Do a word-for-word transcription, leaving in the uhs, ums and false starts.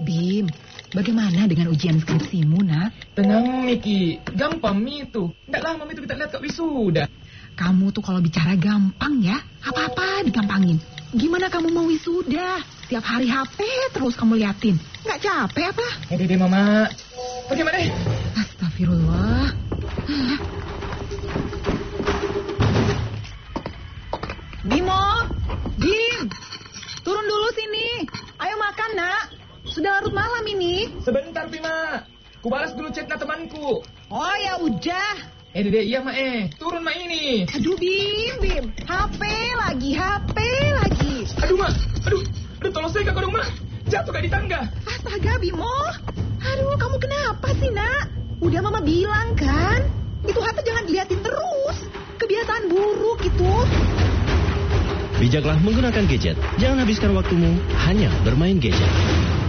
Bim, bagaimana dengan ujian skripsimu, nak? Tenang, Miki. Gampang, Mi itu. Nggak lama Mi itu kita lihat kok wisuda. Kamu tuh kalau bicara gampang ya, apa-apa digampangin. Gimana kamu mau wisuda? Tiap hari H P terus kamu liatin. Nggak capek apa? Eh, dede, Mama. Bagaimana? Astagfirullah. Hah? Bimo, Bim, turun dulu sini. Ayo makan, nak. Sudah larut malam ini. Sebentar, Bima. Ku balas dulu chatnya temanku. Oh ya udah. Eh, dede, iya, Ma. Eh. Turun, Ma, ini. Aduh, Bim, Bim. H P lagi, H P lagi. Aduh, Ma. Aduh. Aduh, tolong saya kak, Ma. Jatuh kayak di tangga. Astaga, Bimo. Aduh, kamu kenapa sih, nak? Udah Mama bilang kan. Itu H P jangan diliatin terus. Kebiasaan buruk itu. Bijaklah menggunakan gadget. Jangan habiskan waktumu hanya bermain gadget.